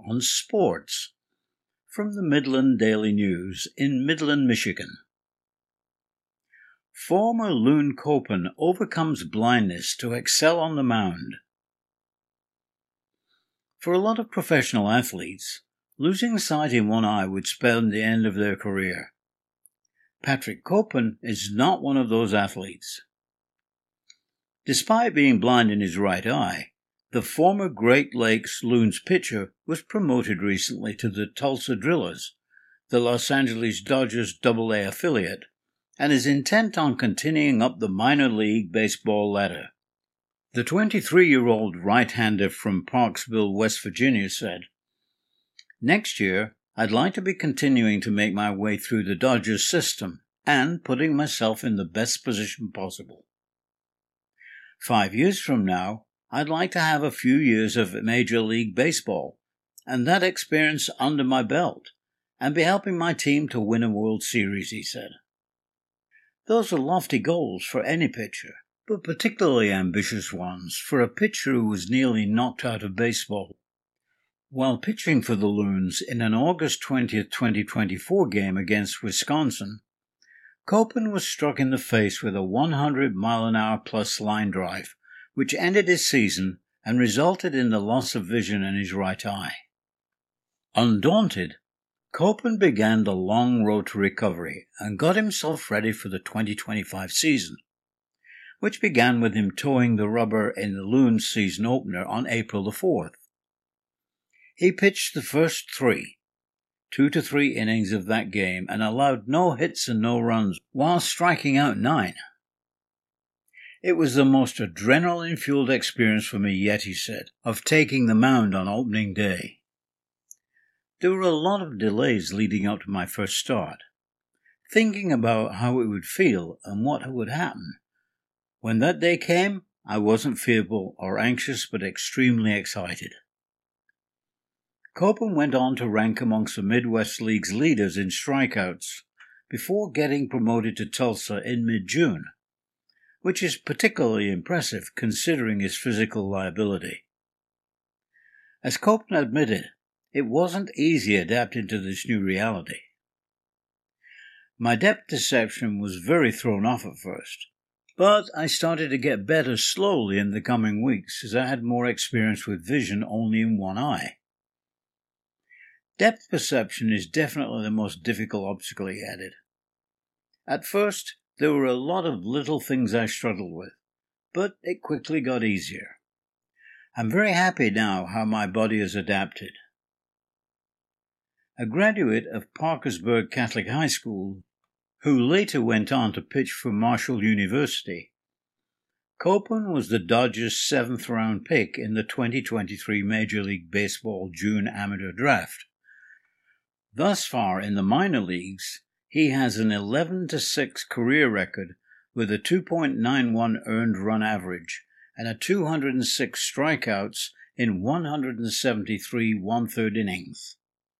on sports from the Midland Daily News in Midland, Michigan. Former Loon Copen overcomes blindness to excel on the mound. For a lot of professional athletes, losing sight in one eye would spell the end of their career. Patrick Copen is not one of those athletes. Despite being blind in his right eye, the former Great Lakes Loons pitcher was promoted recently to the Tulsa Drillers, the Los Angeles Dodgers AA affiliate, and is intent on continuing up the minor league baseball ladder. The 23-year-old right-hander from Parksville, West Virginia said, "Next year, I'd like to be continuing to make my way through the Dodgers system and putting myself in the best position possible. 5 years from now, I'd like to have a few years of Major League Baseball and that experience under my belt and be helping my team to win a World Series," he said. Those are lofty goals for any pitcher, but particularly ambitious ones for a pitcher who was nearly knocked out of baseball. While pitching for the Loons in an August 20, 2024 game against Wisconsin, Copen was struck in the face with a 100-mile-an-hour-plus line drive, which ended his season and resulted in the loss of vision in his right eye. Undaunted, Copen began the long road to recovery and got himself ready for the 2025 season, which began with him toeing the rubber in the Loons season opener on April the 4th. He pitched the first 2 to 3 innings of that game and allowed no hits and no runs while striking out 9. "It was the most adrenaline-fueled experience for me yet," he said, of taking the mound on opening day. "There were a lot of delays leading up to my first start, thinking about how it would feel and what would happen. When that day came, I wasn't fearful or anxious but extremely excited." Copen went on to rank amongst the Midwest League's leaders in strikeouts before getting promoted to Tulsa in mid-June, which is particularly impressive considering his physical liability. As Copen admitted, it wasn't easy adapting to this new reality. "My depth perception was very thrown off at first, but I started to get better slowly in the coming weeks as I had more experience with vision only in one eye. Depth perception is definitely the most difficult obstacle," he added. "At first, there were a lot of little things I struggled with, but it quickly got easier. I'm very happy now how my body has adapted." A graduate of Parkersburg Catholic High School, who later went on to pitch for Marshall University, Copen was the Dodgers' 7th-round pick in the 2023 Major League Baseball June Amateur Draft. Thus far in the minor leagues, he has an 11-6 career record with a 2.91 earned run average and a 206 strikeouts in 173 1/3 innings.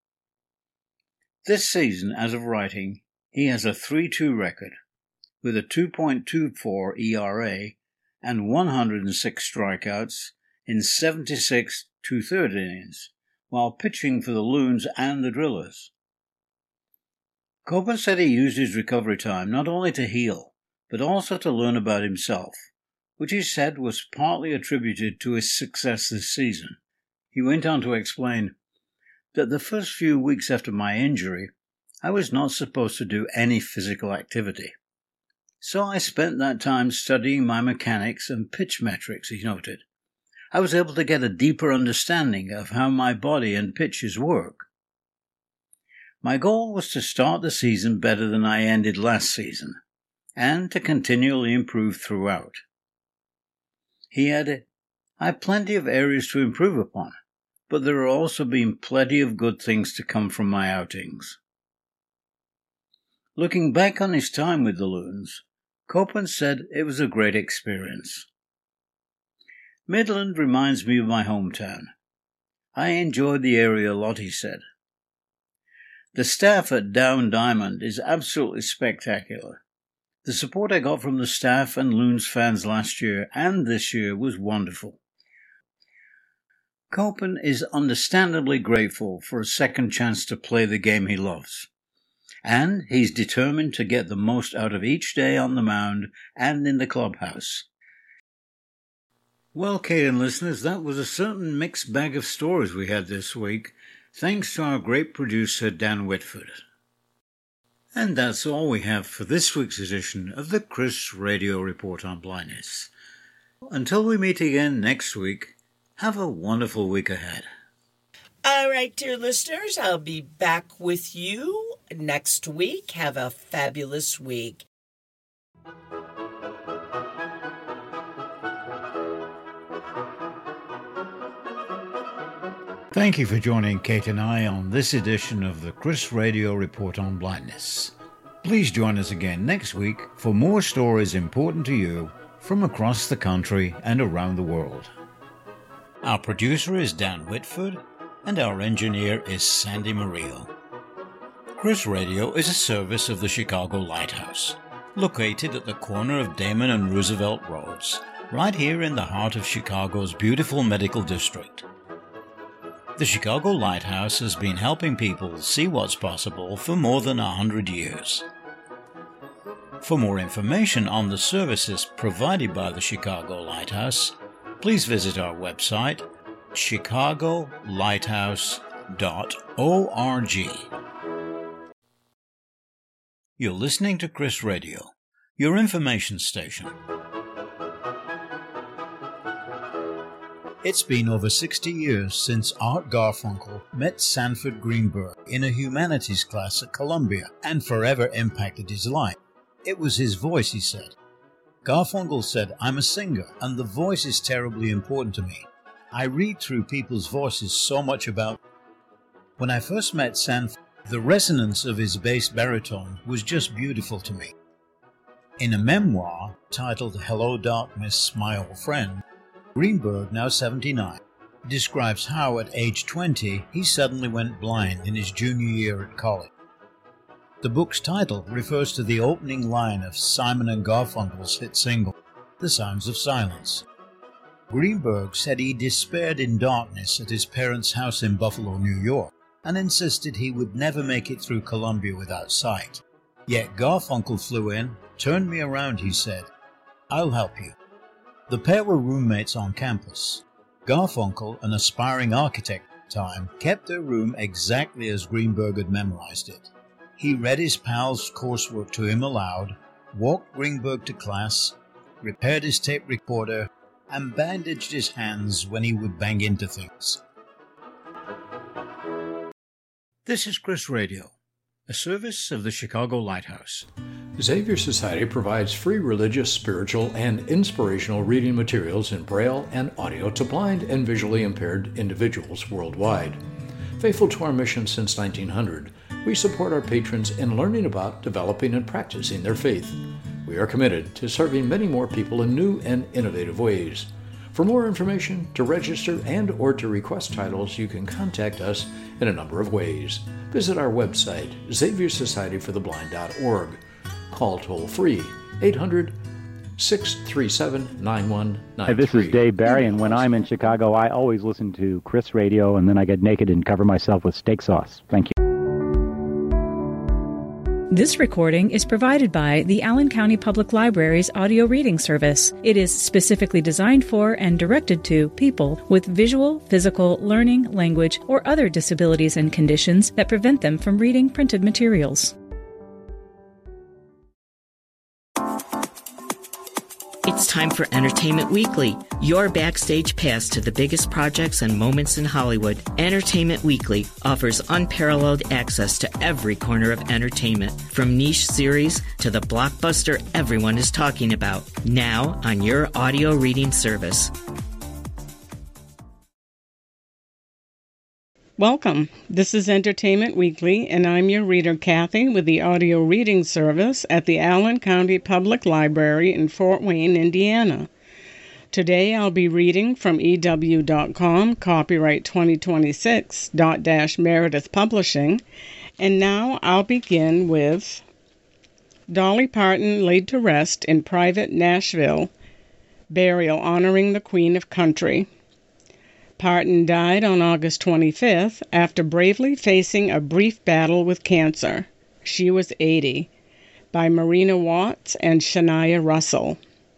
This season, as of writing, he has a 3-2 record with a 2.24 ERA and 106 strikeouts in 76 2/3 innings, while pitching for the Loons and the Drillers. Copen said he used his recovery time not only to heal, but also to learn about himself, which he said was partly attributed to his success this season. He went on to explain that the first few weeks after my injury, I was not supposed to do any physical activity. So I spent that time studying my mechanics and pitch metrics, he noted. I was able to get a deeper understanding of how my body and pitches work. My goal was to start the season better than I ended last season, and to continually improve throughout. He added, "I have plenty of areas to improve upon, but there have also been plenty of good things to come from my outings." Looking back on his time with the Loons, Copen said it was a great experience. "Midland reminds me of my hometown. I enjoyed the area a lot," he said. "The staff at Down Diamond is absolutely spectacular. The support I got from the staff and Loons fans last year and this year was wonderful. Copen is understandably grateful for a second chance to play the game he loves, and he's determined to get the most out of each day on the mound and in the clubhouse. Well, Kate and listeners, that was a certain mixed bag of stories we had this week, thanks to our great producer Dan Whitford. And that's all we have for this week's edition of the Chris Radio Report on Blindness. Until we meet again next week, have a wonderful week ahead. All right, dear listeners, I'll be back with you next week. Have a fabulous week. Thank you for joining Kate and I on this edition of the Chris Radio Report on Blindness. Please join us again next week for more stories important to you from across the country and around the world. Our producer is Dan Whitford, and our engineer is Sandy Murillo. Chris Radio is a service of the Chicago Lighthouse, located at the corner of Damon and Roosevelt Roads, right here in the heart of Chicago's beautiful medical district. The Chicago Lighthouse has been helping people see what's possible for more than 100 years. For more information on the services provided by the Chicago Lighthouse, please visit our website, chicagolighthouse.org. You're listening to Chris Radio, your information station. It's been over 60 years since Art Garfunkel met Sanford Greenberg in a humanities class at Columbia and forever impacted his life. It was his voice, he said. Garfunkel said, "I'm a singer, and the voice is terribly important to me. I read through people's voices so much about." When I first met Sanford, the resonance of his bass baritone was just beautiful to me. In a memoir titled Hello Darkness, My Old Friend, Greenberg, now 79, describes how at age 20 he suddenly went blind in his junior year at college. The book's title refers to the opening line of Simon and Garfunkel's hit single, The Sounds of Silence. Greenberg said he despaired in darkness at his parents' house in Buffalo, New York, and insisted he would never make it through Columbia without sight. Yet Garfunkel flew in, turned me around, he said. "I'll help you." The pair were roommates on campus. Garfunkel, an aspiring architect at the time, kept their room exactly as Greenberg had memorized it. He read his pal's coursework to him aloud, walked Greenberg to class, repaired his tape recorder, and bandaged his hands when he would bang into things. This is Chris Radio, a service of the Chicago Lighthouse. Xavier Society provides free religious, spiritual, and inspirational reading materials in Braille and audio to blind and visually impaired individuals worldwide. Faithful to our mission since 1900, we support our patrons in learning about, developing, and practicing their faith. We are committed to serving many more people in new and innovative ways. For more information, to register and or to request titles, you can contact us in a number of ways. Visit our website, xaviersocietyfortheblind.org. Call toll-free 800-637-9193. Hi, this is Dave Barry, and when I'm in Chicago, I always listen to Chris Radio, and then I get naked and cover myself with steak sauce. Thank you. This recording is provided by the Allen County Public Library's audio reading service. It is specifically designed for and directed to people with visual, physical, learning, language, or other disabilities and conditions that prevent them from reading printed materials. It's time for Entertainment Weekly, your backstage pass to the biggest projects and moments in Hollywood. Entertainment Weekly offers unparalleled access to every corner of entertainment, from niche series to the blockbuster everyone is talking about, now on your audio reading service. Welcome. This is Entertainment Weekly, and I'm your reader, Kathy, with the audio reading service at the Allen County Public Library in Fort Wayne, Indiana. Today I'll be reading from EW.com, copyright 2026, Meredith Publishing, and now I'll begin with Dolly Parton laid to rest in private Nashville, burial honoring the Queen of Country. Parton died on August 25th after bravely facing a brief battle with cancer. She was 80. By Marina Watts and Shania Russell.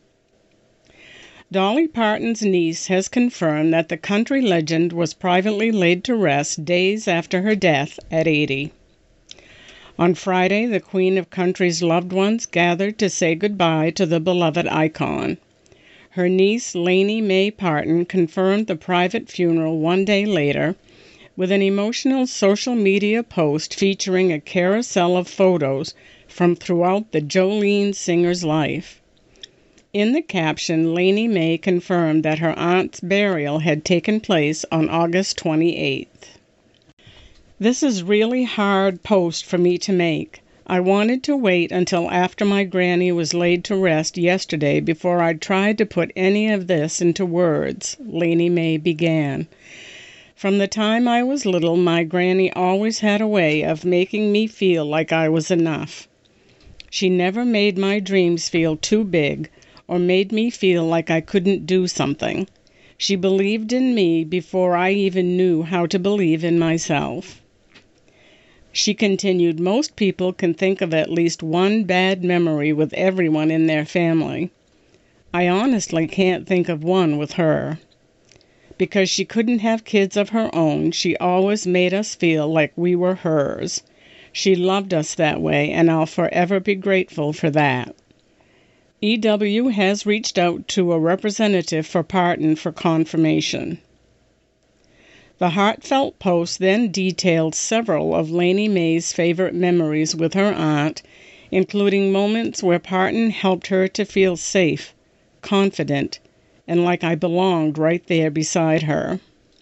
Dolly Parton's niece has confirmed that the country legend was privately laid to rest days after her death at 80. On Friday, the Queen of Country's loved ones gathered to say goodbye to the beloved icon. Her niece, Lainey Mae Parton, confirmed the private funeral one day later with an emotional social media post featuring a carousel of photos from throughout the Jolene singer's life. In the caption, Lainey Mae confirmed that her aunt's burial had taken place on August 28th. This is really hard post for me to make. I wanted to wait until after my granny was laid to rest yesterday before I tried to put any of this into words, Lainey Mae began. From the time I was little, my granny always had a way of making me feel like I was enough. She never made my dreams feel too big or made me feel like I couldn't do something. She believed in me before I even knew how to believe in myself. She continued, most people can think of at least one bad memory with everyone in their family. I honestly can't think of one with her. Because she couldn't have kids of her own, she always made us feel like we were hers. She loved us that way, and I'll forever be grateful for that. EW has reached out to a representative for Parton for confirmation. The heartfelt post then detailed several of Lainey Mae's favorite memories with her aunt, including moments where Parton helped her to feel safe, confident, and like I belonged right there beside her.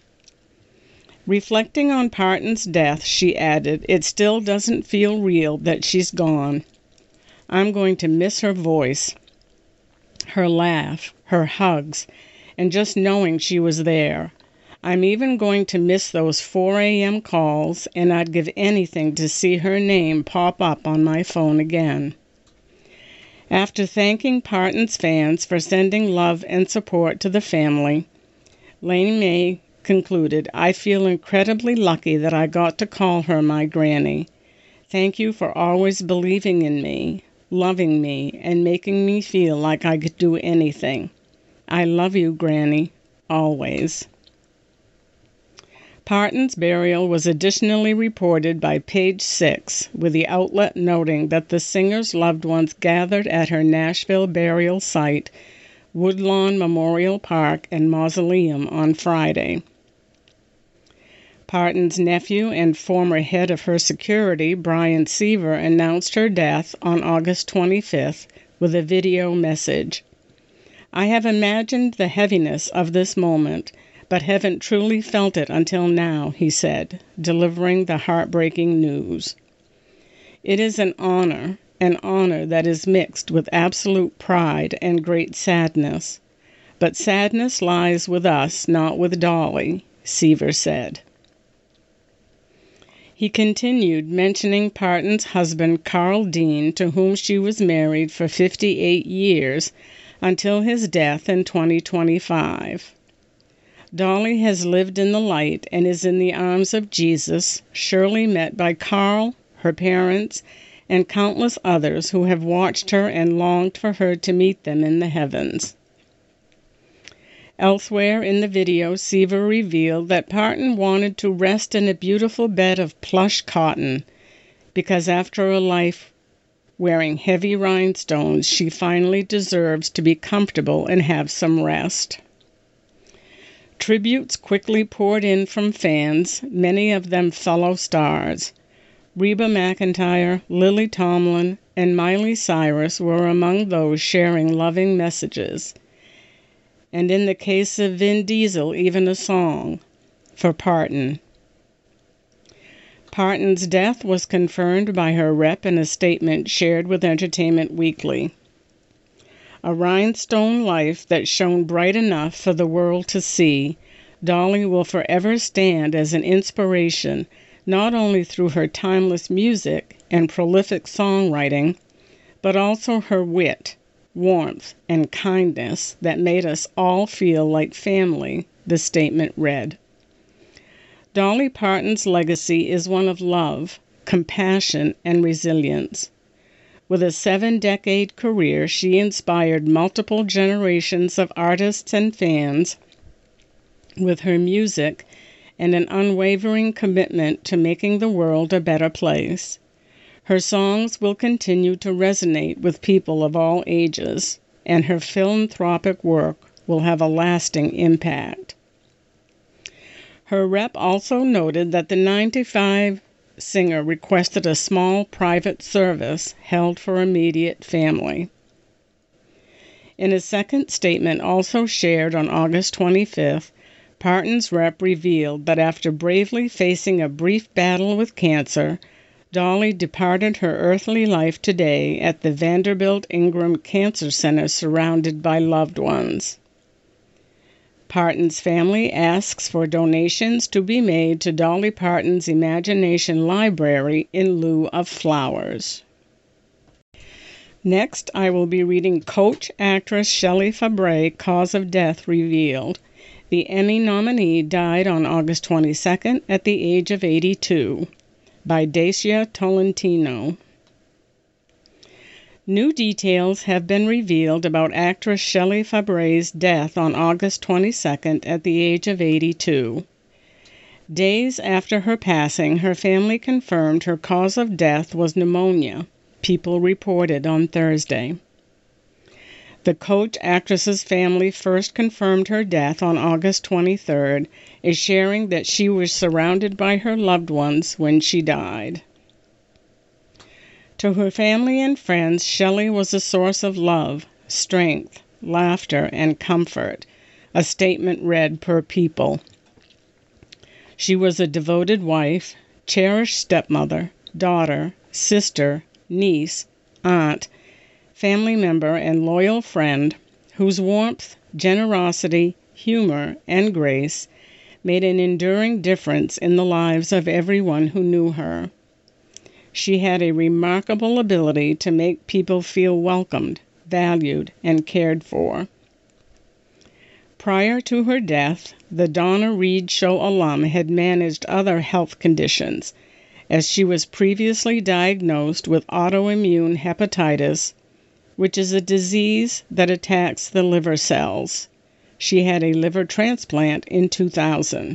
Reflecting on Parton's death, she added, "It still doesn't feel real that she's gone. I'm going to miss her voice, her laugh, her hugs, and just knowing she was there. I'm even going to miss those 4 a.m. calls, and I'd give anything to see her name pop up on my phone again." After thanking Parton's fans for sending love and support to the family, Lainey Mae concluded, "I feel incredibly lucky that I got to call her my granny. Thank you for always believing in me, loving me, and making me feel like I could do anything. I love you, Granny, always." Parton's burial was additionally reported by Page 6, with the outlet noting that the singer's loved ones gathered at her Nashville burial site, Woodlawn Memorial Park and Mausoleum, on Friday. Parton's nephew and former head of her security, Brian Seaver, announced her death on August 25th with a video message. "I have imagined the heaviness of this moment, but haven't truly felt it until now," he said, delivering the heartbreaking news. "It is an honor that is mixed with absolute pride and great sadness. But sadness lies with us, not with Dolly," Seaver said. He continued, mentioning Parton's husband, Carl Dean, to whom she was married for 58 years until his death in 2025. "Dolly has lived in the light and is in the arms of Jesus, surely met by Carl, her parents, and countless others who have watched her and longed for her to meet them in the heavens." Elsewhere in the video, Seaver revealed that Parton wanted to rest in a beautiful bed of plush cotton because after a life wearing heavy rhinestones, she finally deserves to be comfortable and have some rest. Tributes quickly poured in from fans, many of them fellow stars. Reba McEntire, Lily Tomlin, and Miley Cyrus were among those sharing loving messages. And in the case of Vin Diesel, even a song for Parton. Parton's death was confirmed by her rep in a statement shared with Entertainment Weekly. "A rhinestone life that shone bright enough for the world to see, Dolly will forever stand as an inspiration, not only through her timeless music and prolific songwriting, but also her wit, warmth, and kindness that made us all feel like family the statement read. Dolly Parton's legacy is one of love, compassion, and resilience. With a 7-decade career, she inspired multiple generations of artists and fans with her music and an unwavering commitment to making the world a better place. Her songs will continue to resonate with people of all ages, and her philanthropic work will have a lasting impact. Her rep also noted that the 95 singer requested a small private service held for immediate family. In a second statement also shared on August 25th, Parton's rep revealed that after bravely facing a brief battle with cancer, Dolly departed her earthly life today at the Vanderbilt Ingram Cancer Center surrounded by loved ones. Parton's family asks for donations to be made to Dolly Parton's Imagination Library in lieu of flowers. Next, I will be reading Coach actress Shelley Fabares' cause of death revealed. The Emmy nominee died on August 22nd at the age of 82, by Dacia Tolentino. New details have been revealed about actress Shelley Fabares' death on August 22nd at the age of 82. Days after her passing, her family confirmed her cause of death was pneumonia, People reported on Thursday. The Coach actress's family first confirmed her death on August 23rd, sharing that she was surrounded by her loved ones when she died. To her family and friends, Shelley was a source of love, strength, laughter, and comfort, a statement read per People. She was a devoted wife, cherished stepmother, daughter, sister, niece, aunt, family member, and loyal friend whose warmth, generosity, humor, and grace made an enduring difference in the lives of everyone who knew her. She had a remarkable ability to make people feel welcomed, valued, and cared for. Prior to her death, the Donna Reed Show alum had managed other health conditions, as she was previously diagnosed with autoimmune hepatitis, which is a disease that attacks the liver cells. She had a liver transplant in 2000.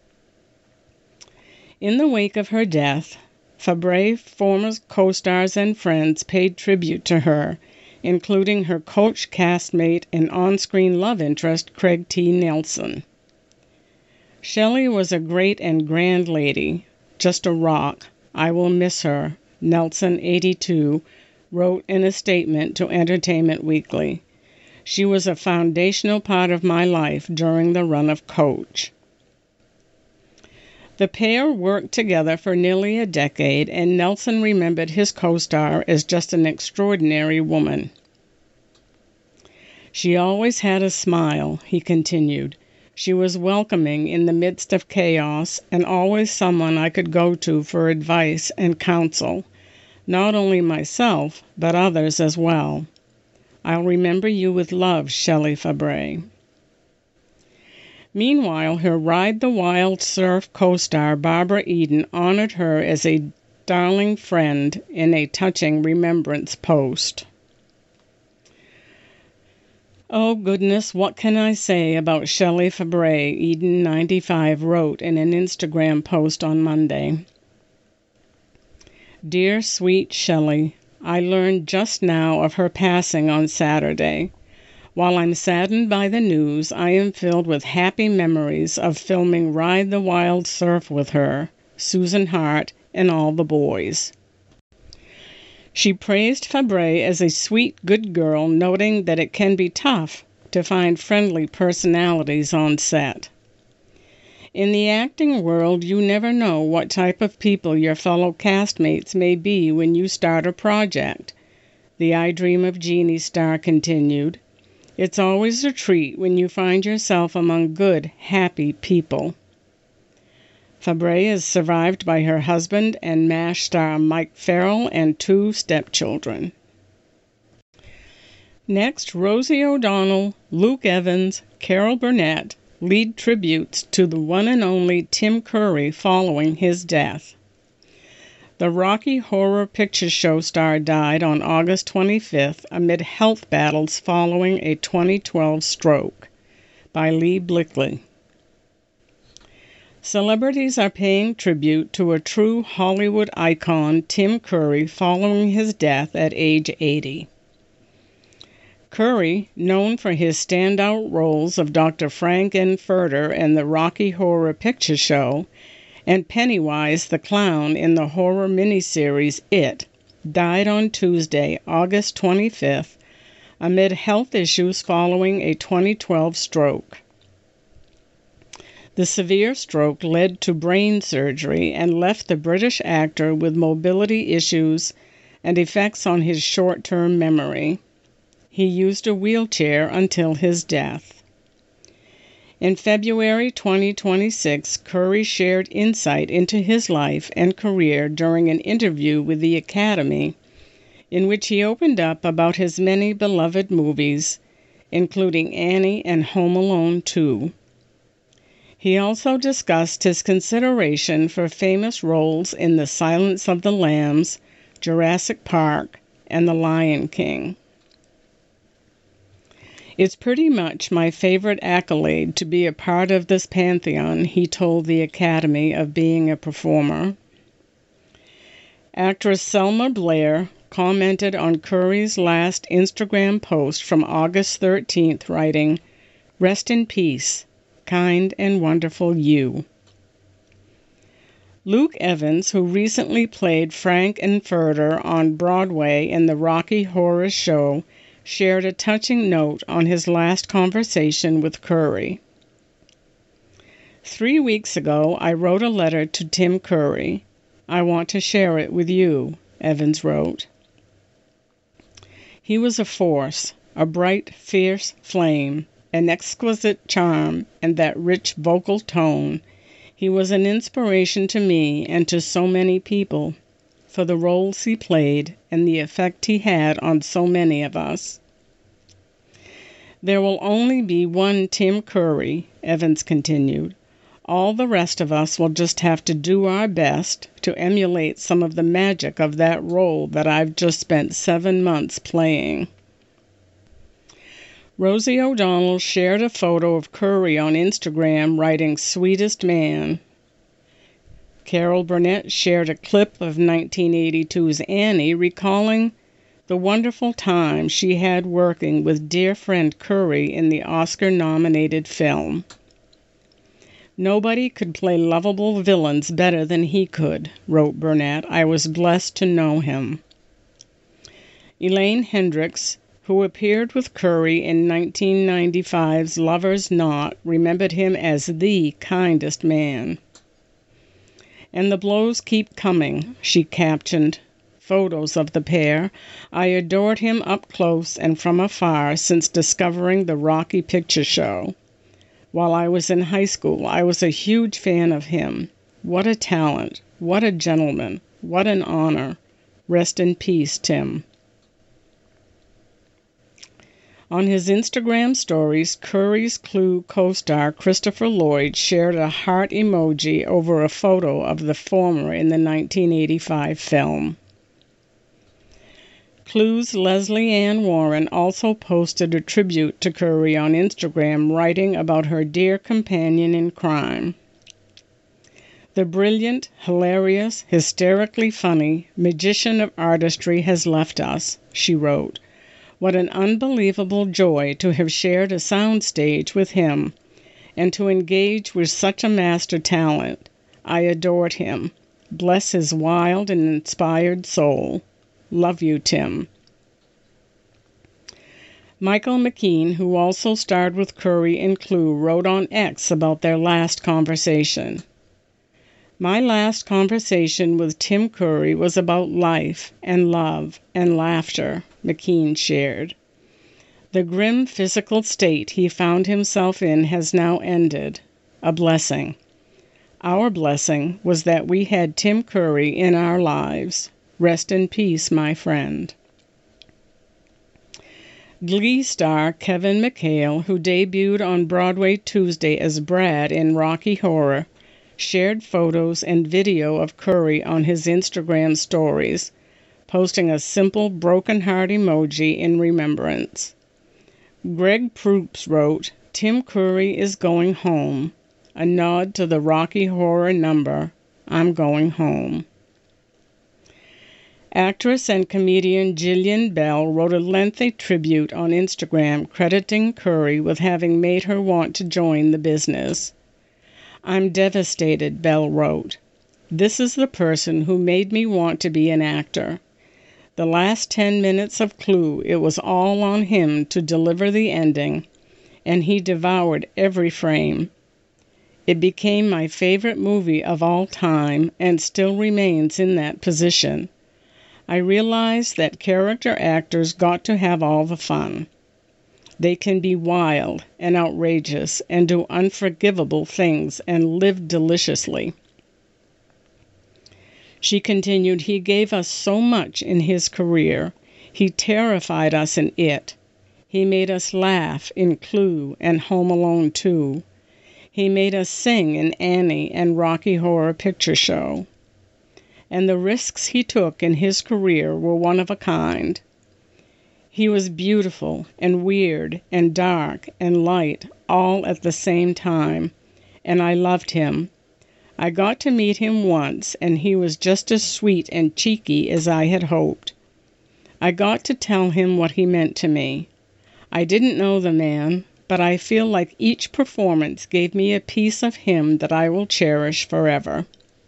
In the wake of her death, Fabares' former co-stars and friends paid tribute to her, including her Coach castmate and on-screen love interest Craig T. Nelson. Shelley was a great and grand lady, just a rock. I will miss her, Nelson, 82, wrote in a statement to Entertainment Weekly. She was a foundational part of my life during the run of Coach. The pair worked together for nearly a decade, and Nelson remembered his co-star as just an extraordinary woman. She always had a smile, he continued. She was welcoming in the midst of chaos and always someone I could go to for advice and counsel, not only myself, but others as well. I'll remember you with love, Shelley Fabares. Meanwhile, her Ride the Wild Surf co-star Barbara Eden honored her as a darling friend in a touching remembrance post. Oh goodness, what can I say about Shelley Fabares, Eden 95 wrote in an Instagram post on Monday. Dear sweet Shelley, I learned just now of her passing on Saturday. While I'm saddened by the news, I am filled with happy memories of filming Ride the Wild Surf with her, Susan Hart, and all the boys. She praised Fabares as a sweet, good girl, noting that it can be tough to find friendly personalities on set. In the acting world, you never know what type of people your fellow castmates may be when you start a project, the I Dream of Jeannie star continued. It's always a treat when you find yourself among good, happy people. Fabares is survived by her husband and MASH star Mike Farrell and 2 stepchildren. Next, Rosie O'Donnell, Luke Evans, Carol Burnett, lead tributes to the one and only Tim Curry following his death. The Rocky Horror Picture Show star died on August 25th amid health battles following a 2012 stroke. By Lee Blickley. Celebrities are paying tribute to a true Hollywood icon, Tim Curry, following his death at age 80. Curry, known for his standout roles of Dr. Frank-N-Furter in the Rocky Horror Picture Show and Pennywise the Clown in the horror miniseries It, died on Tuesday, August 25th, amid health issues following a 2012 stroke. The severe stroke led to brain surgery and left the British actor with mobility issues and effects on his short-term memory. He used a wheelchair until his death. In February 2026, Curry shared insight into his life and career during an interview with the Academy, in which he opened up about his many beloved movies, including Annie and Home Alone 2. He also discussed his consideration for famous roles in The Silence of the Lambs, Jurassic Park, and The Lion King. It's pretty much my favorite accolade to be a part of this pantheon, he told the Academy of being a performer. Actress Selma Blair commented on Curry's last Instagram post from August 13th, writing, "Rest in peace, kind and wonderful you." Luke Evans, who recently played Frank-N-Furter on Broadway in the Rocky Horror Show, shared a touching note on his last conversation with Curry. 3 weeks ago, I wrote a letter to Tim Curry. I want to share it with you, Evans wrote. He was a force, a bright, fierce flame, an exquisite charm, and that rich vocal tone. He was an inspiration to me and to so many people, for the roles he played and the effect he had on so many of us. There will only be one Tim Curry, Evans continued. All the rest of us will just have to do our best to emulate some of the magic of that role that I've just spent 7 months playing. Rosie O'Donnell shared a photo of Curry on Instagram, writing, "Sweetest man." Carol Burnett shared a clip of 1982's Annie, recalling the wonderful time she had working with dear friend Curry in the Oscar-nominated film. "Nobody could play lovable villains better than he could," wrote Burnett. "I was blessed to know him." Elaine Hendricks, who appeared with Curry in 1995's Lover's Knot, remembered him as the kindest man. "And the blows keep coming," she captioned photos of the pair. "I adored him up close and from afar since discovering the Rocky Picture Show. While I was in high school, I was a huge fan of him. What a talent, what a gentleman, what an honor. Rest in peace, Tim." On his Instagram stories, Curry's Clue co-star Christopher Lloyd shared a heart emoji over a photo of the former in the 1985 film. Clue's Leslie Ann Warren also posted a tribute to Curry on Instagram, writing about her dear companion in crime. "The brilliant, hilarious, hysterically funny magician of artistry has left us," she wrote. "What an unbelievable joy to have shared a soundstage with him and to engage with such a master talent. I adored him. Bless his wild and inspired soul. Love you, Tim." Michael McKean, who also starred with Curry in Clue, wrote on X about their last conversation. "My last conversation with Tim Curry was about life and love and laughter," McKean shared. "The grim physical state he found himself in has now ended. A blessing. Our blessing was that we had Tim Curry in our lives. Rest in peace, my friend." Glee star Kevin McHale, who debuted on Broadway Tuesday as Brad in Rocky Horror, shared photos and video of Curry on his Instagram stories, posting a simple broken heart emoji in remembrance. Greg Proops wrote, "Tim Curry is going home," a nod to the Rocky Horror number, "I'm Going Home." Actress and comedian Jillian Bell wrote a lengthy tribute on Instagram crediting Curry with having made her want to join the business. "I'm devastated," Bell wrote. "This is the person who made me want to be an actor. The last 10 minutes of Clue, it was all on him to deliver the ending, and he devoured every frame. It became my favorite movie of all time and still remains in that position. I realized that character actors got to have all the fun. They can be wild and outrageous and do unforgivable things and live deliciously." She continued, "He gave us so much in his career. He terrified us in It. He made us laugh in Clue and Home Alone 2. He made us sing in Annie and Rocky Horror Picture Show. And the risks he took in his career were one of a kind. He was beautiful and weird and dark and light all at the same time, and I loved him. I got to meet him once, and he was just as sweet and cheeky as I had hoped. I got to tell him what he meant to me. I didn't know the man, but I feel like each performance gave me a piece of him that I will cherish forever."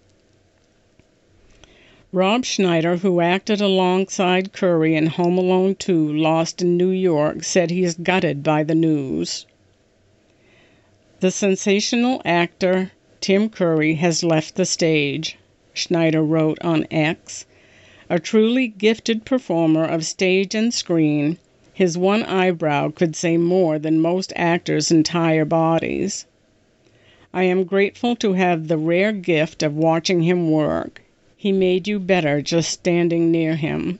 Rob Schneider, who acted alongside Curry in Home Alone 2, Lost in New York, said he is gutted by the news. "The sensational actor Tim Curry has left the stage," Schneider wrote on X. "A truly gifted performer of stage and screen, his one eyebrow could say more than most actors' entire bodies. I am grateful to have the rare gift of watching him work. He made you better just standing near him."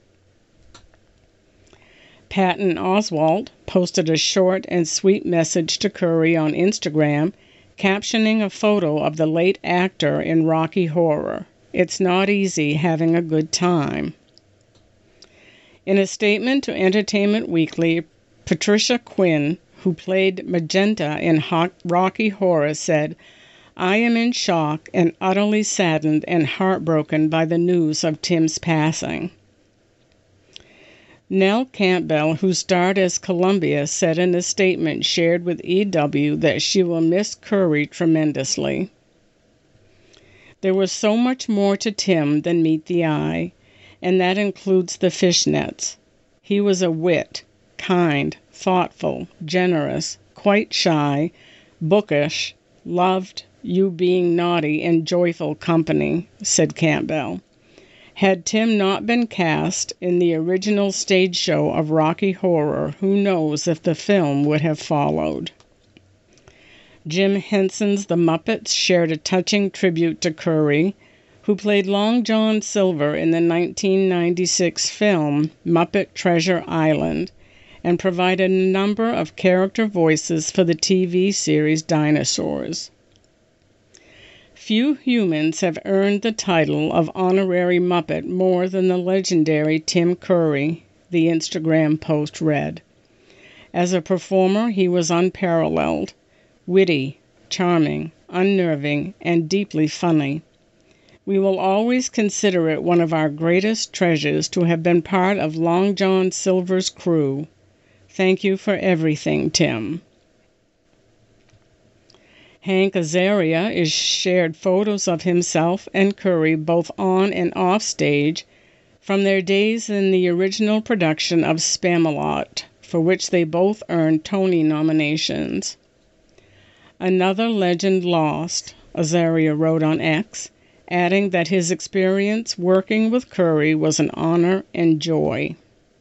Patton Oswalt posted a short and sweet message to Curry on Instagram, captioning a photo of the late actor in Rocky Horror. "It's not easy having a good time." In a statement to Entertainment Weekly, Patricia Quinn, who played Magenta in Rocky Horror, said, "I am in shock and utterly saddened and heartbroken by the news of Tim's passing." Nell Campbell, who starred as Columbia, said in a statement shared with EW that she will miss Curry tremendously. "There was so much more to Tim than meet the eye, and that includes the fishnets. He was a wit, kind, thoughtful, generous, quite shy, bookish, loved you being naughty and joyful company," said Campbell. "Had Tim not been cast in the original stage show of Rocky Horror, who knows if the film would have followed." Jim Henson's The Muppets shared a touching tribute to Curry, who played Long John Silver in the 1996 film Muppet Treasure Island, and provided a number of character voices for the TV series Dinosaurs. "Few humans have earned the title of honorary Muppet more than the legendary Tim Curry," the Instagram post read. "As a performer, he was unparalleled, witty, charming, unnerving, and deeply funny. We will always consider it one of our greatest treasures to have been part of Long John Silver's crew. Thank you for everything, Tim." Hank Azaria is shared photos of himself and Curry both on and off stage from their days in the original production of Spamalot, for which they both earned Tony nominations. "Another legend lost," Azaria wrote on X, adding that his experience working with Curry was an honor and joy.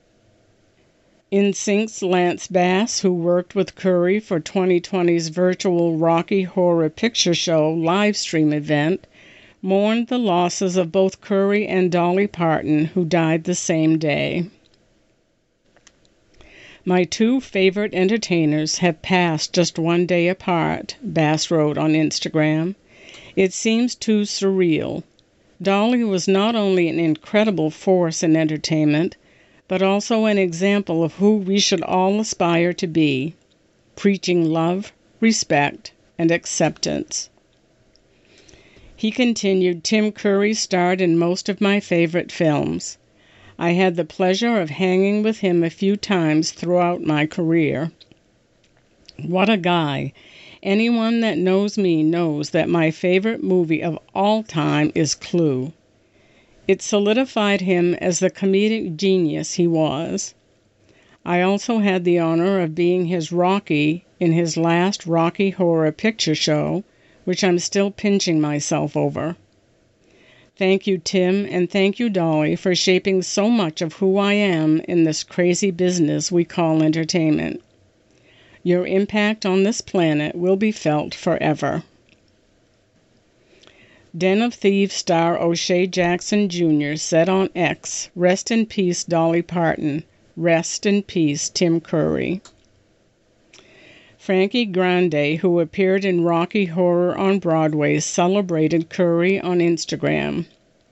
NSYNC's Lance Bass, who worked with Curry for 2020's virtual Rocky Horror Picture Show livestream event, mourned the losses of both Curry and Dolly Parton, who died the same day. My two favorite entertainers have passed just one day apart, Bass wrote on Instagram. It seems too surreal. Dolly was not only an incredible force in entertainment, but also an example of who we should all aspire to be, preaching love, respect, and acceptance. He continued, Tim Curry starred in most of my favorite films. I had the pleasure of hanging with him a few times throughout my career. What a guy! Anyone that knows me knows that my favorite movie of all time is Clue. It solidified him as the comedic genius he was. I also had the honor of being his Rocky in his last Rocky Horror Picture Show, which I'm still pinching myself over. Thank you, Tim, and thank you, Dolly, for shaping so much of who I am in this crazy business we call entertainment. Your impact on this planet will be felt forever. Den of Thieves star O'Shea Jackson Jr. said on X, Rest in peace, Dolly Parton. Rest in peace, Tim Curry. Frankie Grande, who appeared in Rocky Horror on Broadway, celebrated Curry on Instagram.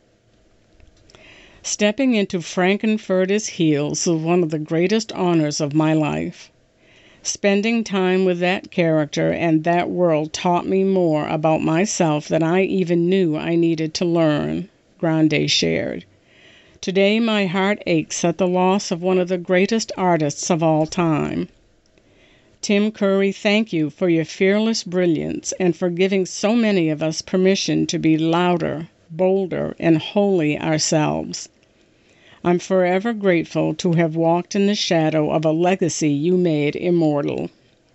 Stepping into Frankenfurter's heels was one of the greatest honors of my life. Spending time with that character and that world taught me more about myself than I even knew I needed to learn, Grande shared. Today my heart aches at the loss of one of the greatest artists of all time. Tim Curry, thank you for your fearless brilliance and for giving so many of us permission to be louder, bolder, and wholly ourselves. I'm forever grateful to have walked in the shadow of a legacy you made immortal.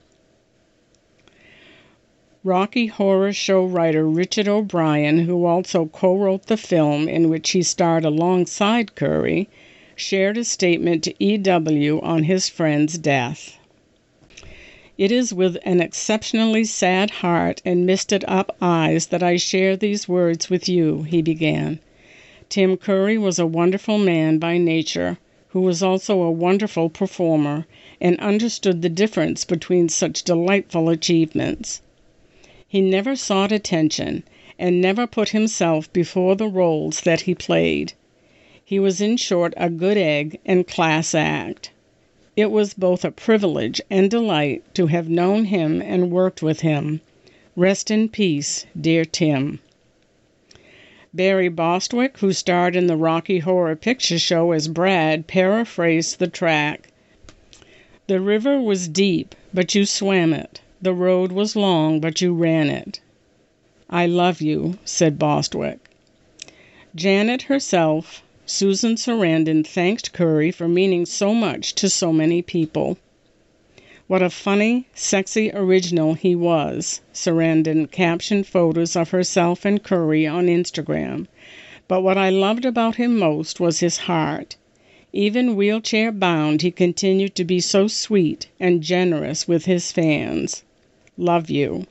Rocky Horror Show writer Richard O'Brien, who also co-wrote the film in which he starred alongside Curry, shared a statement to EW on his friend's death. It is with an exceptionally sad heart and misted-up eyes that I share these words with you, he began. Tim Curry was a wonderful man by nature, who was also a wonderful performer and understood the difference between such delightful achievements. He never sought attention and never put himself before the roles that he played. He was, in short, a good egg and class act. It was both a privilege and delight to have known him and worked with him. Rest in peace, dear Tim. Barry Bostwick, who starred in the Rocky Horror Picture Show as Brad, paraphrased the track. The river was deep, but you swam it. The road was long, but you ran it. I love you, said Bostwick. Janet herself, Susan Sarandon, thanked Curry for meaning so much to so many people. What a funny, sexy original he was, Sarandon captioned photos of herself and Curry on Instagram. But what I loved about him most was his heart. Even wheelchair-bound, he continued to be so sweet and generous with his fans. Love you.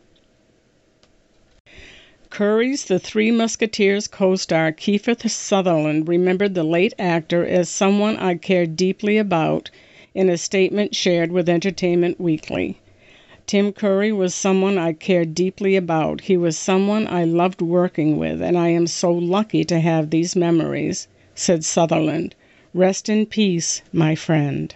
Curry's The Three Musketeers co-star Kiefer Sutherland remembered the late actor as someone I cared deeply about in a statement shared with Entertainment Weekly. Tim Curry was someone I cared deeply about. He was someone I loved working with, and I am so lucky to have these memories, said Sutherland. Rest in peace, my friend.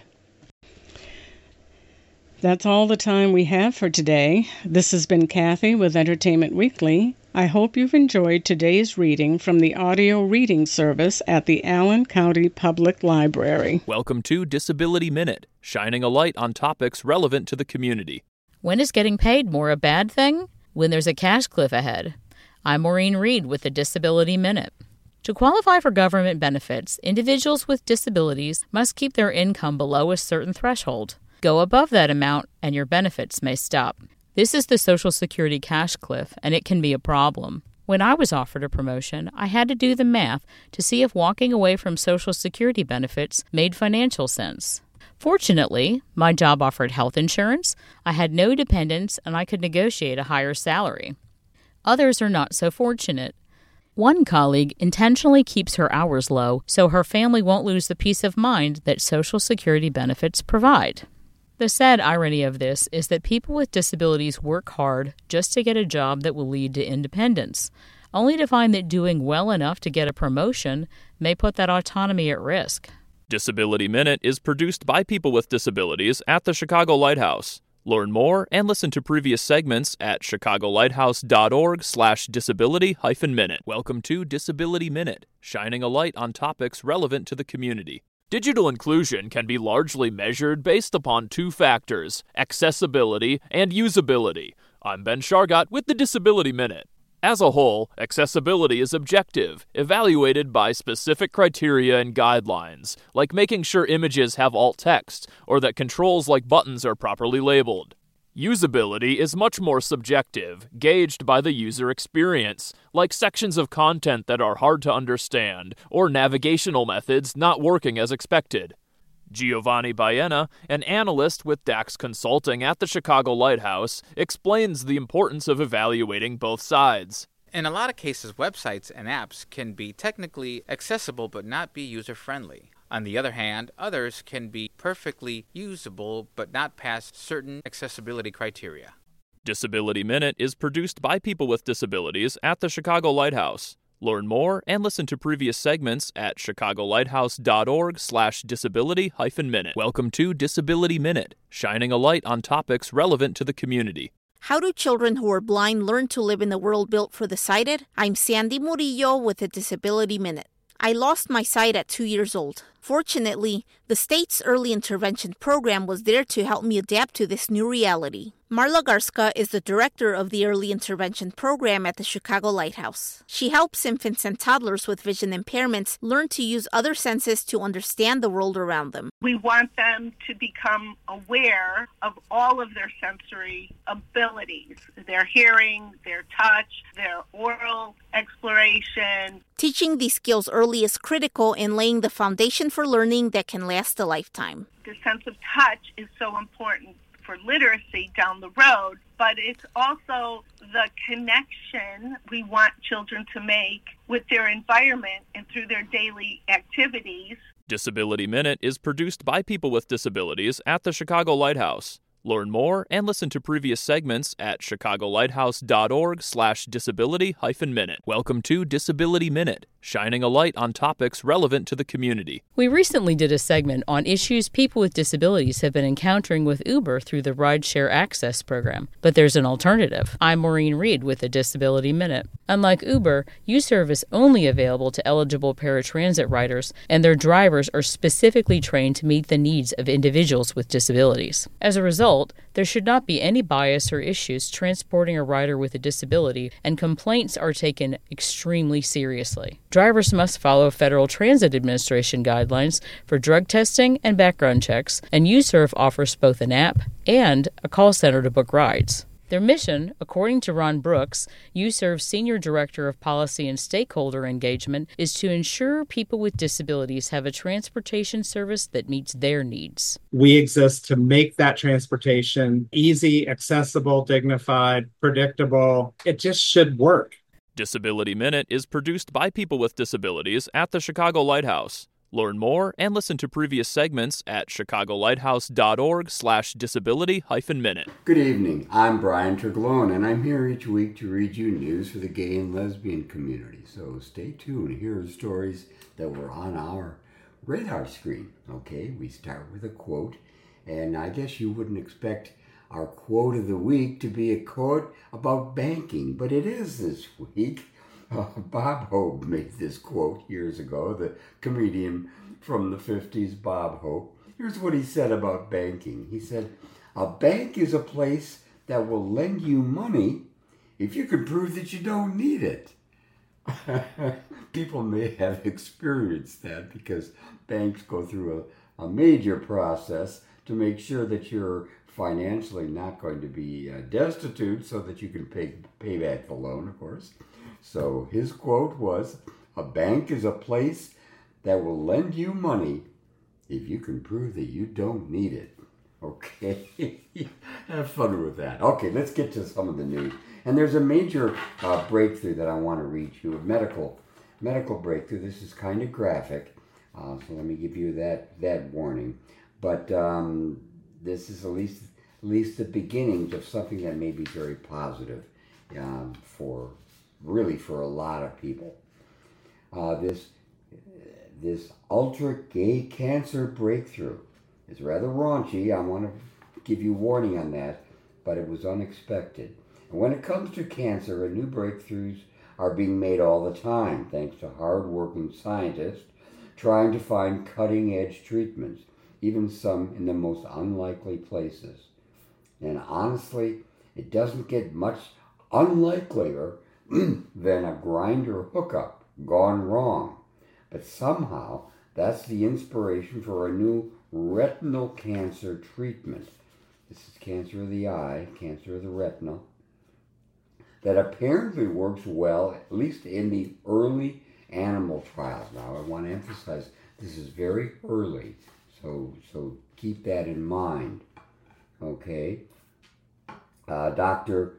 That's all the time we have for today. This has been Kathy with Entertainment Weekly. I hope you've enjoyed today's reading from the audio reading service at the Allen County Public Library. Welcome to Disability Minute, shining a light on topics relevant to the community. When is getting paid more a bad thing? When there's a cash cliff ahead. I'm Maureen Reed with the Disability Minute. To qualify for government benefits, individuals with disabilities must keep their income below a certain threshold. Go above that amount and your benefits may stop. This is the Social Security cash cliff, and it can be a problem. When I was offered a promotion, I had to do the math to see if walking away from Social Security benefits made financial sense. Fortunately, my job offered health insurance, I had no dependents, and I could negotiate a higher salary. Others are not so fortunate. One colleague intentionally keeps her hours low so her family won't lose the peace of mind that Social Security benefits provide. The sad irony of this is that people with disabilities work hard just to get a job that will lead to independence, only to find that doing well enough to get a promotion may put that autonomy at risk. Disability Minute is produced by people with disabilities at the Chicago Lighthouse. Learn more and listen to previous segments at chicagolighthouse.org/disability-minute. Welcome to Disability Minute, shining a light on topics relevant to the community. Digital inclusion can be largely measured based upon two factors, accessibility and usability. I'm Ben Shargott with the Disability Minute. As a whole, accessibility is objective, evaluated by specific criteria and guidelines, like making sure images have alt text or that controls like buttons are properly labeled. Usability is much more subjective, gauged by the user experience, like sections of content that are hard to understand or navigational methods not working as expected. Giovanni Baena, an analyst with DAX Consulting at the Chicago Lighthouse, explains the importance of evaluating both sides. In a lot of cases, websites and apps can be technically accessible but not be user-friendly. On the other hand, others can be perfectly usable but not pass certain accessibility criteria. Disability Minute is produced by people with disabilities at the Chicago Lighthouse. Learn more and listen to previous segments at chicagolighthouse.org/disability-minute. Welcome to Disability Minute, shining a light on topics relevant to the community. How do children who are blind learn to live in the world built for the sighted? I'm Sandy Murillo with the Disability Minute. I lost my sight at 2 years old. Fortunately, the state's early intervention program was there to help me adapt to this new reality. Marla Garska is the director of the early intervention program at the Chicago Lighthouse. She helps infants and toddlers with vision impairments learn to use other senses to understand the world around them. We want them to become aware of all of their sensory abilities, their hearing, their touch, their oral exploration. Teaching these skills early is critical in laying the foundation for learning that can last a lifetime. The sense of touch is so important for literacy down the road, but it's also the connection we want children to make with their environment and through their daily activities. Disability Minute is produced by people with disabilities at the Chicago Lighthouse. Learn more and listen to previous segments at chicagolighthouse.org/disability-minute. Welcome to Disability Minute, shining a light on topics relevant to the community. We recently did a segment on issues people with disabilities have been encountering with Uber through the Rideshare Access program, but there's an alternative. I'm Maureen Reed with the Disability Minute. Unlike Uber, U-Serve is only available to eligible paratransit riders, and their drivers are specifically trained to meet the needs of individuals with disabilities. As a result, there should not be any bias or issues transporting a rider with a disability, and complaints are taken extremely seriously. Drivers must follow Federal Transit Administration guidelines for drug testing and background checks, and U-Serve offers both an app and a call center to book rides. Their mission, according to Ron Brooks, U-Serve's Senior Director of Policy and Stakeholder Engagement, is to ensure people with disabilities have a transportation service that meets their needs. We exist to make that transportation easy, accessible, dignified, predictable. It just should work. Disability Minute is produced by people with disabilities at the Chicago Lighthouse. Learn more and listen to previous segments at chicagolighthouse.org/disability-minute. Good evening. I'm Brian Terglone, and I'm here each week to read you news for the gay and lesbian community. So stay tuned. Here are stories that were on our radar screen. Okay, we start with a quote, and I guess you wouldn't expect our quote of the week to be a quote about banking, but it is this week. Bob Hope made this quote years ago, the comedian from the 50s, Bob Hope. Here's what he said about banking. He said, "A bank is a place that will lend you money if you can prove that you don't need it." People may have experienced that because banks go through a major process to make sure that you're financially not going to be destitute so that you can pay back the loan, of course. So his quote was, "A bank is a place that will lend you money if you can prove that you don't need it." Okay, have fun with that. Okay, let's get to some of the news. And there's a major breakthrough that I want to read you, a medical breakthrough. This is kind of graphic, so let me give you that warning. But this is at least the beginning of something that may be very positive for a lot of people. This ultra gay cancer breakthrough is rather raunchy. I want to give you warning on that, but it was unexpected. And when it comes to cancer, new breakthroughs are being made all the time, thanks to hard-working scientists trying to find cutting-edge treatments, even some in the most unlikely places. And honestly, it doesn't get much unlikelier than a grinder hookup gone wrong. But somehow, that's the inspiration for a new retinal cancer treatment. This is cancer of the eye, cancer of the retina, that apparently works well, at least in the early animal trials. Now, I want to emphasize this is very early, so keep that in mind. Okay, the doctor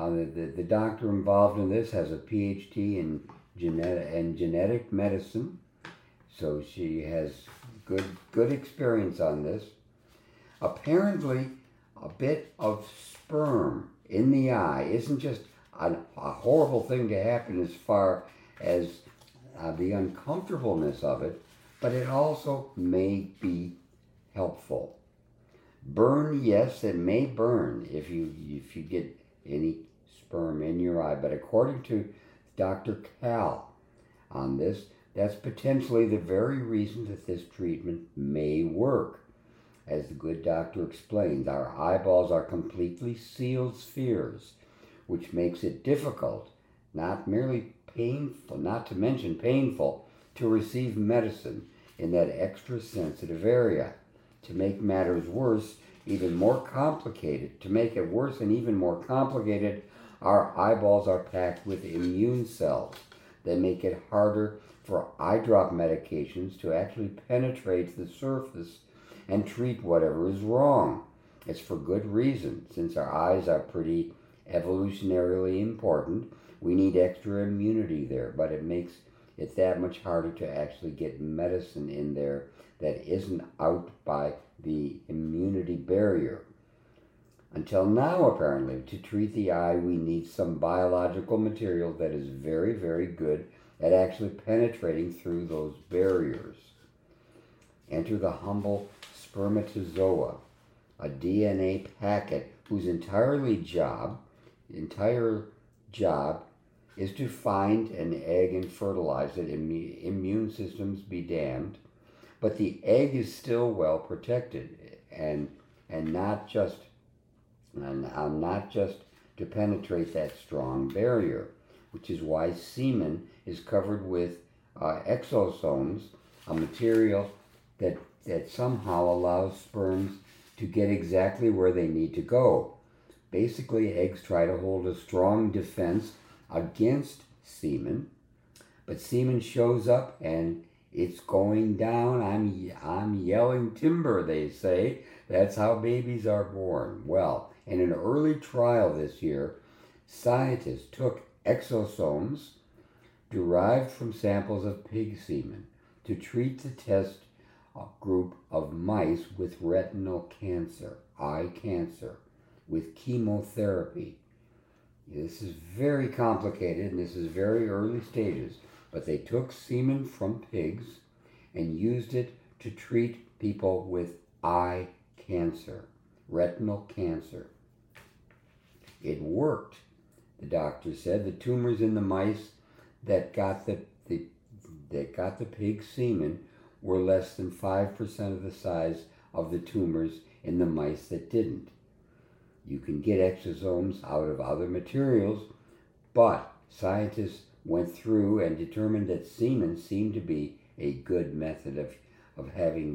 involved in this has a PhD in genetic medicine, so she has good experience on this. Apparently, a bit of sperm in the eye isn't just a horrible thing to happen as far as the uncomfortableness of it, but it also may be helpful. Burn, yes, it may burn if you get any sperm in your eye, but according to Dr. Cal on this, that's potentially the very reason that this treatment may work. As the good doctor explains, our eyeballs are completely sealed spheres, which makes it difficult, not merely painful, not to mention painful, to receive medicine in that extra sensitive area. To make matters worse, even more complicated, to make it worse and even more complicated, our eyeballs are packed with immune cells that make it harder for eye drop medications to actually penetrate the surface and treat whatever is wrong. It's for good reason. Since our eyes are pretty evolutionarily important, we need extra immunity there, but it makes it that much harder to actually get medicine in there that isn't out by the immunity barrier. Until now, apparently, to treat the eye, we need some biological material that is very, very good at actually penetrating through those barriers. Enter the humble spermatozoa, a DNA packet whose entire job is to find an egg and fertilize it. Immune systems be damned, but the egg is still well protected, and not just to penetrate that strong barrier, which is why semen is covered with exosomes, a material that somehow allows sperms to get exactly where they need to go. Basically, eggs try to hold a strong defense against semen, but semen shows up and it's going down. I'm yelling timber, they say. That's how babies are born. Well, in an early trial this year, scientists took exosomes derived from samples of pig semen to treat the test group of mice with retinal cancer, eye cancer, with chemotherapy. This is very complicated and this is very early stages, but they took semen from pigs and used it to treat people with eye cancer, retinal cancer. It worked, the doctor said. The tumors in the mice that got the pig semen were less than 5% of the size of the tumors in the mice that didn't. You can get exosomes out of other materials, but scientists went through and determined that semen seemed to be a good method of having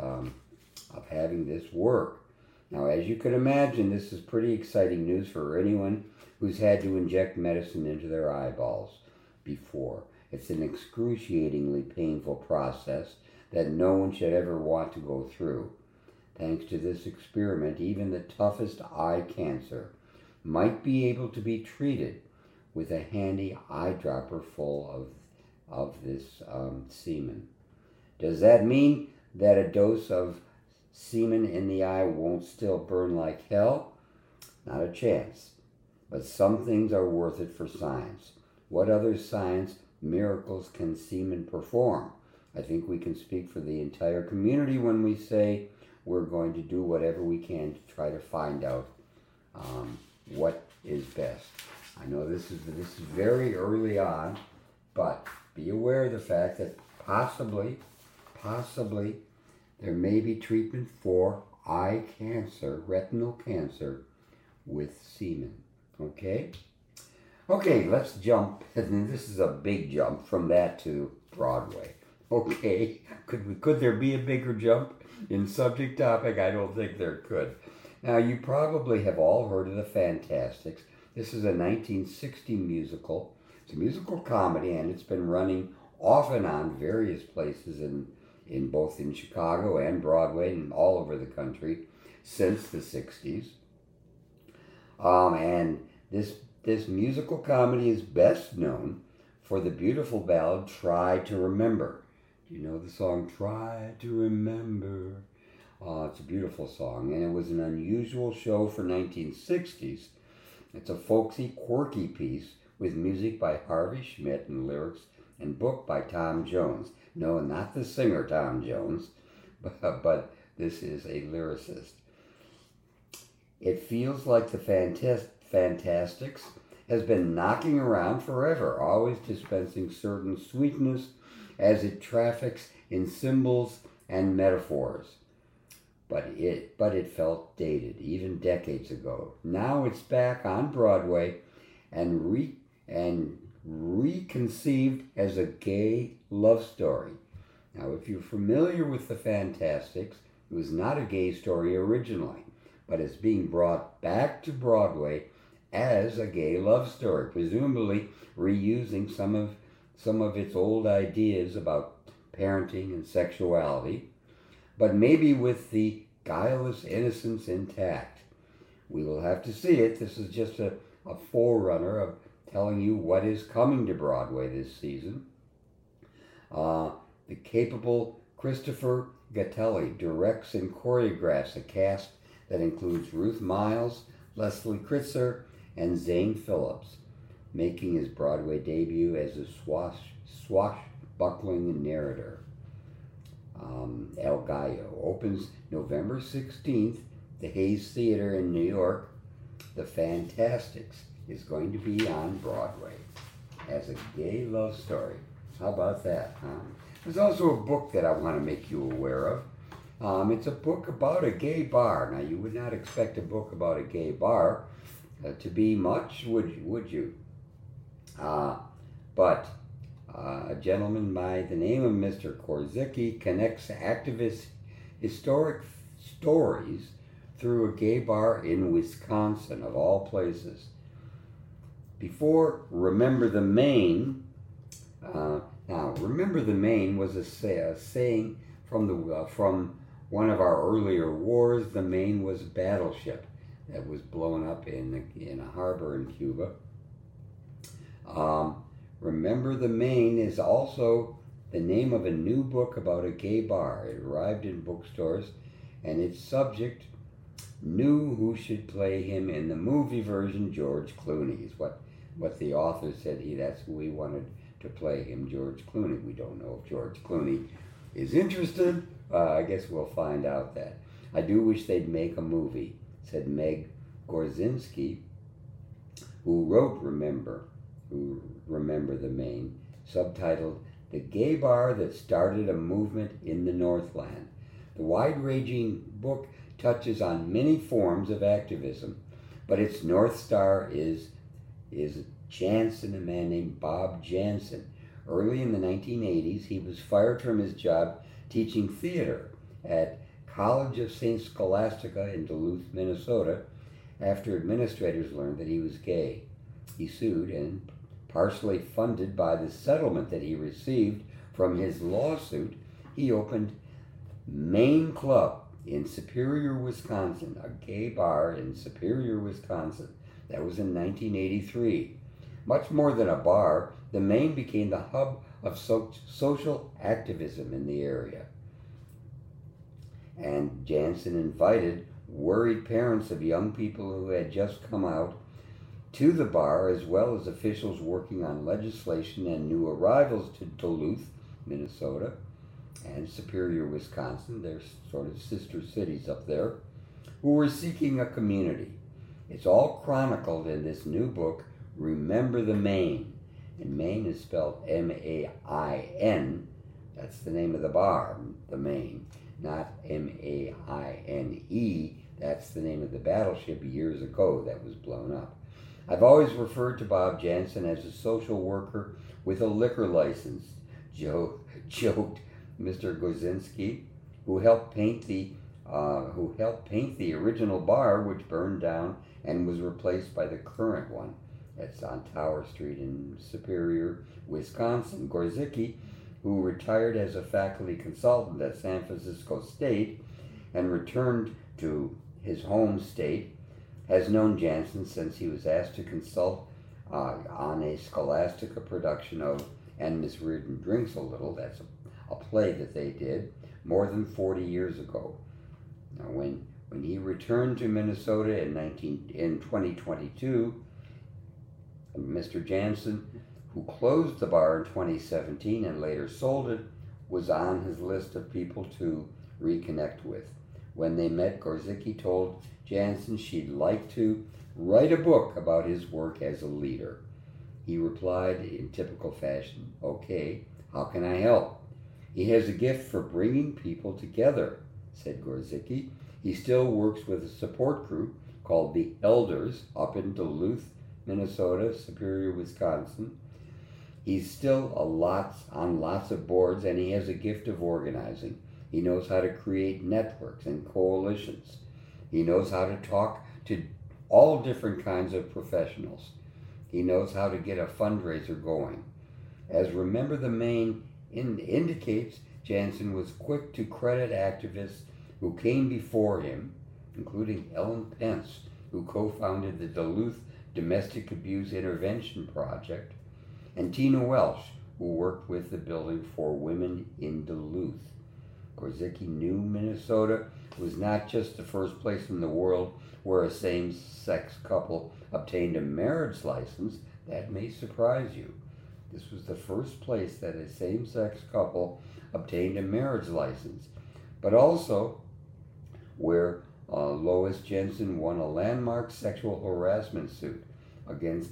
this work. Now, as you can imagine, this is pretty exciting news for anyone who's had to inject medicine into their eyeballs before. It's an excruciatingly painful process that no one should ever want to go through. Thanks to this experiment, even the toughest eye cancer might be able to be treated with a handy eyedropper full of this semen. Does that mean that a dose of semen in the eye won't still burn like hell? Not a chance. But some things are worth it for science. What other science miracles can semen perform? I think we can speak for the entire community when we say we're going to do whatever we can to try to find out what is best. I know this is very early on, but be aware of the fact that possibly there may be treatment for eye cancer, retinal cancer, with semen. Okay? Okay, let's jump. And this is a big jump from that to Broadway. Okay, could there be a bigger jump in subject topic? I don't think there could. Now, you probably have all heard of the Fantastics. This is a 1960 musical. It's a musical comedy, and it's been running off and on various places in both in Chicago and Broadway and all over the country since the 60s. And this musical comedy is best known for the beautiful ballad Try to Remember. Do you know the song Try to Remember? It's a beautiful song, and it was an unusual show for 1960s. It's a folksy, quirky piece with music by Harvey Schmidt and lyrics and book by Tom Jones. No, not the singer Tom Jones, but this is a lyricist. It feels like the Fantastics has been knocking around forever, always dispensing certain sweetness as it traffics in symbols and metaphors. But it felt dated, even decades ago. Now it's back on Broadway and reconceived as a gay love story. Now, if you're familiar with the Fantastics, it was not a gay story originally, but it's being brought back to Broadway as a gay love story, presumably reusing some of its old ideas about parenting and sexuality, but maybe with the guileless innocence intact. We will have to see it. This is just a forerunner of telling you what is coming to Broadway this season. The capable Christopher Gattelli directs and choreographs a cast that includes Ruth Miles, Leslie Kritzer, and Zane Phillips, making his Broadway debut as a swashbuckling narrator. El Gallo opens November 16th, the Hayes Theater in New York. The Fantastics is going to be on Broadway as a gay love story. How about that, huh? There's also a book that I want to make you aware of. It's a book about a gay bar. Now, you would not expect a book about a gay bar to be much, would you? But a gentleman by the name of Mr. Korzicki connects activist historic stories through a gay bar in Wisconsin, of all places. Before Remember the Maine, now Remember the Maine was a saying from one of our earlier wars. The Maine was a battleship that was blown up in a harbor in Cuba. Remember the Maine is also the name of a new book about a gay bar. It arrived in bookstores, and its subject knew who should play him in the movie version. George Clooney is what the author said. That's who he wanted to play him, George Clooney. We don't know if George Clooney is interested. I guess we'll find out that. I do wish they'd make a movie, said Meg Gorzinski, who wrote Remember the Maine, subtitled The Gay Bar That Started a Movement in the Northland. The wide-ranging book touches on many forms of activism, but its North Star is Jansen, a man named Bob Jansen. Early in the 1980s, he was fired from his job teaching theater at College of St. Scholastica in Duluth, Minnesota, after administrators learned that he was gay. He sued, and partially funded by the settlement that he received from his lawsuit, he opened Maine Club in Superior, Wisconsin, a gay bar in Superior, Wisconsin. That was in 1983. Much more than a bar, the Maine became the hub of social activism in the area. And Jansen invited worried parents of young people who had just come out to the bar, as well as officials working on legislation and new arrivals to Duluth, Minnesota, and Superior, Wisconsin, they're sort of sister cities up there, who were seeking a community. It's all chronicled in this new book, Remember the Maine. And Maine is spelled M-A-I-N. That's the name of the bar, the Maine, not M-A-I-N-E. That's the name of the battleship years ago that was blown up. I've always referred to Bob Jansen as a social worker with a liquor license, joked Mr. Gorzinski, who helped paint the original bar, which burned down and was replaced by the current one. That's on Tower Street in Superior, Wisconsin. Gorzinski, who retired as a faculty consultant at San Francisco State and returned to his home state, has known Jansen since he was asked to consult on a Scholastica production of And Miss Reardon Drinks a Little. That's a play that they did more than 40 years ago. Now, when he returned to Minnesota in 2022, Mr. Jansen, who closed the bar in 2017 and later sold it, was on his list of people to reconnect with. When they met, Gorzinski told Jansen she'd like to write a book about his work as a leader. He replied in typical fashion, "Okay, how can I help?" "He has a gift for bringing people together," said Gorzinski. "He still works with a support group called the Elders up in Duluth, Minnesota, Superior, Wisconsin. He's still on lots of boards, and he has a gift of organizing. He knows how to create networks and coalitions. He knows how to talk to all different kinds of professionals. He knows how to get a fundraiser going." As Remember the Maine indicates, Jansen was quick to credit activists who came before him, including Ellen Pence, who co-founded the Duluth Domestic Abuse Intervention Project, and Tina Welsh, who worked with the Building for Women in Duluth. Gorzinski knew Minnesota was not just the first place in the world where a same-sex couple obtained a marriage license. That may surprise you. This was the first place that a same-sex couple obtained a marriage license, but also where Lois Jansen won a landmark sexual harassment suit against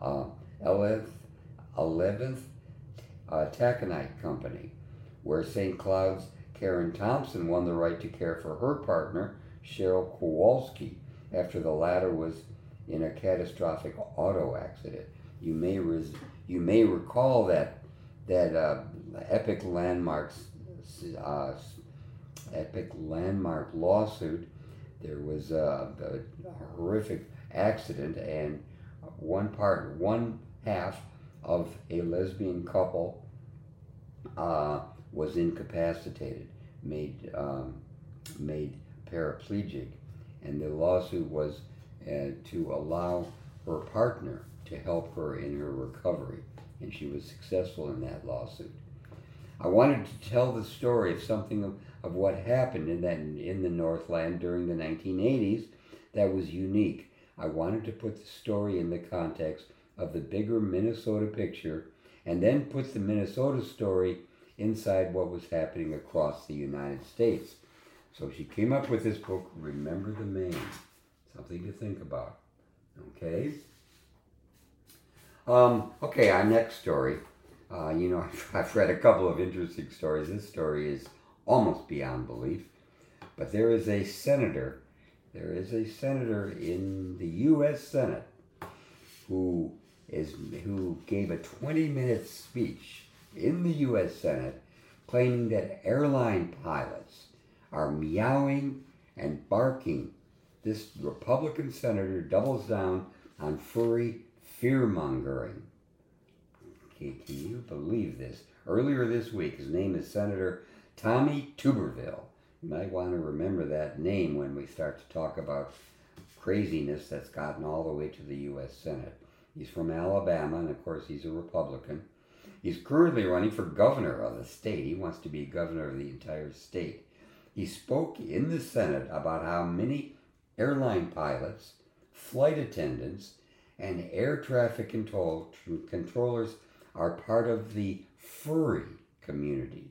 11th Taconite Company, where St. Cloud's Karen Thompson won the right to care for her partner, Cheryl Kowalski, after the latter was in a catastrophic auto accident. You may recall that epic landmark lawsuit. There was a horrific accident, and one half of a lesbian couple was incapacitated, made paraplegic, and the lawsuit was to allow her partner to help her in her recovery, and she was successful in that lawsuit. I wanted to tell the story of something of what happened in the Northland during the 1980s that was unique. I wanted to put the story in the context of the bigger Minnesota picture, and then put the Minnesota story inside what was happening across the United States. So she came up with this book, Remember the Maine. Something to think about. Okay? Okay, our next story. I've read a couple of interesting stories. This story is almost beyond belief. But there is a senator in the U.S. Senate who gave a 20-minute speech in the U.S. Senate claiming that airline pilots are meowing and barking. This Republican senator doubles down on furry fear-mongering. Can you believe this? Earlier this week, his name is Senator Tommy Tuberville. You might want to remember that name when we start to talk about craziness that's gotten all the way to the U.S. Senate. He's from Alabama, and of course he's a Republican. He's currently running for governor of the state. He wants to be governor of the entire state. He spoke in the Senate about how many airline pilots, flight attendants, and air traffic controllers are part of the furry community.